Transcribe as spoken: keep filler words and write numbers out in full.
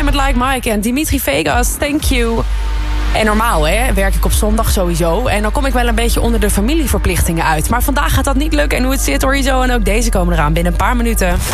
Time met Like Mike en Dimitri Vegas. Thank you. En normaal hè, werk ik op zondag sowieso. En dan kom ik wel een beetje onder de familieverplichtingen uit. Maar vandaag gaat dat niet lukken. En hoe het zit hoor je zo. En ook deze komen eraan binnen een paar minuten.